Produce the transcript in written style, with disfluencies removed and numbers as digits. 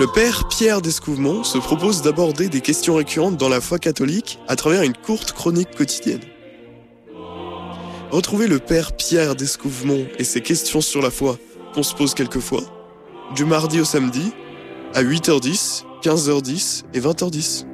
Le père Pierre d'Escouvemont se propose d'aborder des questions récurrentes dans la foi catholique à travers une courte chronique quotidienne. Retrouvez le père Pierre d'Escouvemont et ses questions sur la foi qu'on se pose quelquefois, du mardi au samedi, à 8h10, 15h10 et 20h10.